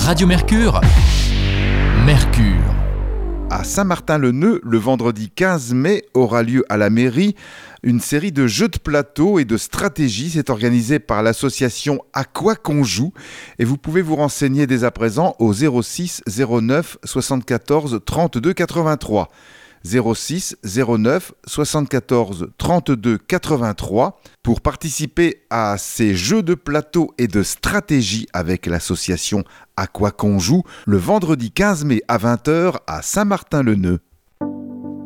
Radio Mercure. Mercure. À Saint-Martin-le-Neu, le vendredi 15 mai, aura lieu à la mairie une série de jeux de plateau et de stratégie. C'est organisé par l'association À quoi qu'on joue et vous pouvez vous renseigner dès à présent au 06 09 74 32 83. 06 09 74 32 83 pour participer à ces jeux de plateau et de stratégie avec l'association À quoi qu'on joue le vendredi 15 mai à 20h à Saint-Martin-le-Neu.